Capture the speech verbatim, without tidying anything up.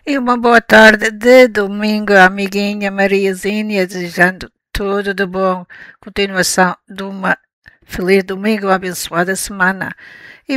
E uma boa tarde de domingo, amiguinha Mariazinha, desejando tudo de bom, continuação de uma feliz domingo, abençoada semana.